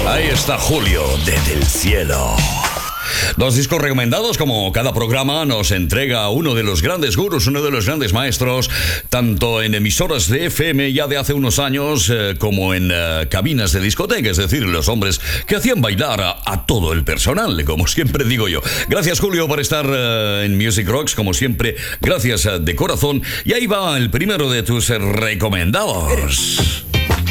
Ahí está Julio desde el cielo. Dos discos recomendados, como cada programa nos entrega uno de los grandes gurús, uno de los grandes maestros, tanto en emisoras de FM ya de hace unos años, como en cabinas de discoteca, es decir, los hombres que hacían bailar a todo el personal, como siempre digo yo. Gracias, Julio, por estar en Music Rocks, como siempre, gracias de corazón. Y ahí va el primero de tus recomendados.